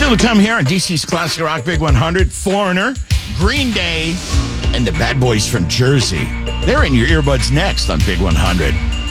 Still to come here on DC's Classic Rock Big 100, Foreigner, Green Day, and the Bad Boys from Jersey. They're in your earbuds next on Big 100.